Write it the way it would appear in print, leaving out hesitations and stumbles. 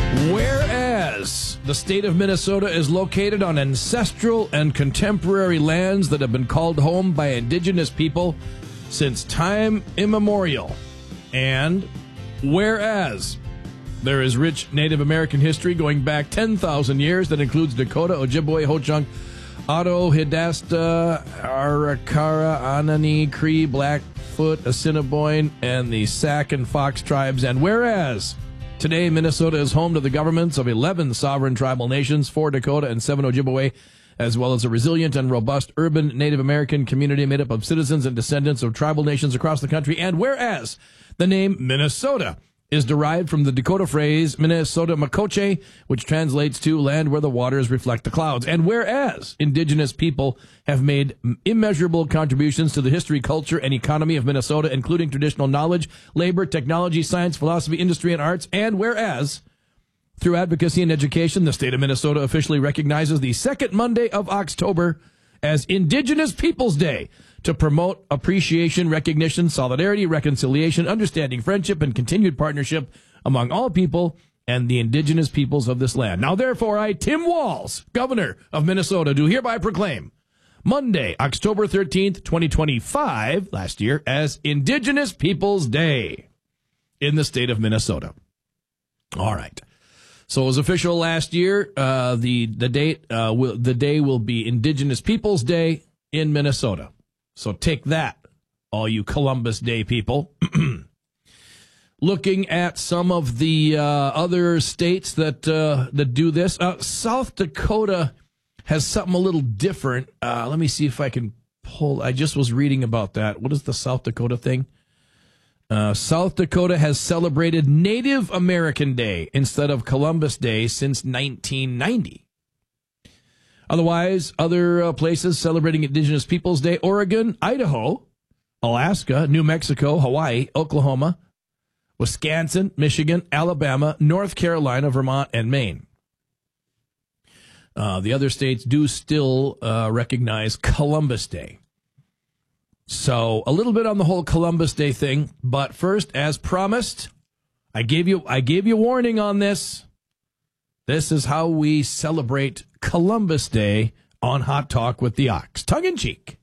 Whereas the state of Minnesota is located on ancestral and contemporary lands that have been called home by indigenous people since time immemorial. And whereas there is rich Native American history going back 10,000 years that includes Dakota, Ojibwe, Ho-Chunk, Oto, Hidasta, Arikara, Anani, Cree, Blackfoot, Assiniboine, and the Sac and Fox tribes. And whereas today Minnesota is home to the governments of 11 sovereign tribal nations, 4 Dakota and 7 Ojibwe, as well as a resilient and robust urban Native American community made up of citizens and descendants of tribal nations across the country. And whereas the name Minnesota is derived from the Dakota phrase Minnesota Makoche, which translates to land where the waters reflect the clouds. And whereas indigenous people have made immeasurable contributions to the history, culture, and economy of Minnesota, including traditional knowledge, labor, technology, science, philosophy, industry, and arts. And whereas through advocacy and education, the state of Minnesota officially recognizes the second Monday of October as Indigenous Peoples Day to promote appreciation, recognition, solidarity, reconciliation, understanding, friendship, and continued partnership among all people and the indigenous peoples of this land. Now, therefore, I, Tim Walz, Governor of Minnesota, do hereby proclaim Monday, October 13th, 2025, last year, as Indigenous Peoples Day in the state of Minnesota. All right. So it was official last year. The day will be Indigenous Peoples Day in Minnesota. So take that, all you Columbus Day people. Looking at some of the other states that do this, South Dakota has something a little different. Let me see if I can pull. I just was reading about that. What is the South Dakota thing? South Dakota has celebrated Native American Day instead of Columbus Day since 1990. Otherwise, other places celebrating Indigenous Peoples Day: Oregon, Idaho, Alaska, New Mexico, Hawaii, Oklahoma, Wisconsin, Michigan, Alabama, North Carolina, Vermont, and Maine. The other states do still recognize Columbus Day. So a little bit on the whole Columbus Day thing, but first, as promised, I gave you warning on this. This is how we celebrate Columbus Day on Hot Talk with the Ox. Tongue in cheek.